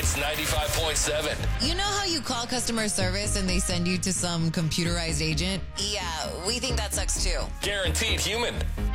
Hits 95.7. You know how you call customer service and they send you to some computerized agent? Yeah, we think that sucks too. Guaranteed human.